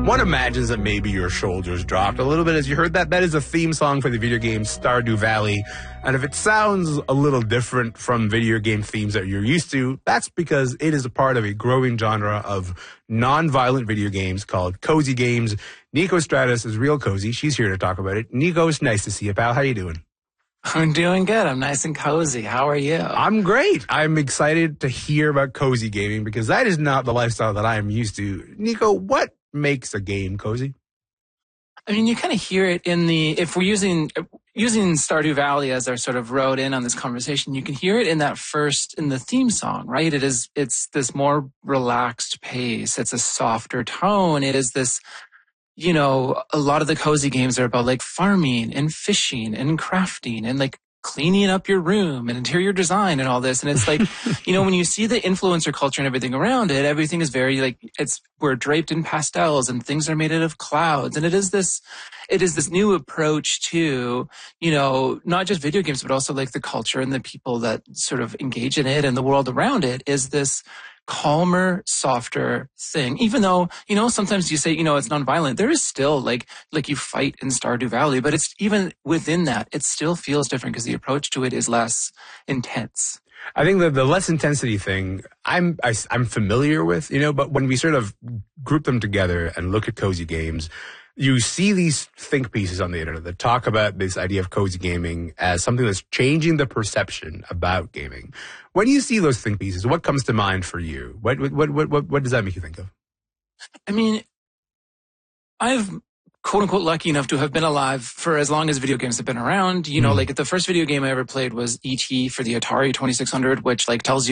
One imagines that maybe your shoulders dropped a little bit as you heard that. That is a theme song for the video game Stardew Valley. And if it sounds a little different from video game themes that you're used to, that's because it is a part of a growing genre of non-violent video games called cozy games. Nico Stratus is real cozy. She's here to talk about it. Nico, it's nice to see you, pal. How you doing? I'm doing good. I'm nice and cozy. How are you? I'm great. I'm excited to hear about cozy gaming because that is not the lifestyle that I am used to. Nico, what makes a game cozy? I mean, you kind of hear it in if we're using Stardew Valley as our sort of road in on this conversation, you can hear it in the theme song, right? It's this more relaxed pace. It's a softer tone. It is this, a lot of the cozy games are about like farming and fishing and crafting and like cleaning up your room and interior design and all this. And it's like, when you see the influencer culture and everything around it, everything is very like, we're draped in pastels and things are made out of clouds. And it is this new approach to, not just video games, but also like the culture and the people that sort of engage in it and the world around it is this calmer, softer thing. Even though, sometimes you say, it's nonviolent. There is still like you fight in Stardew Valley, but it's even within that, it still feels different because the approach to it is less intense. I think that the less intensity thing, I'm familiar with, but when we sort of group them together and look at cozy games, you see these think pieces on the internet that talk about this idea of cozy gaming as something that's changing the perception about gaming. When you see those think pieces, what comes to mind for you? What does that make you think of? I mean, I've quote unquote lucky enough to have been alive for as long as video games have been around. Like the first video game I ever played was E.T. for the Atari 2600, which like tells you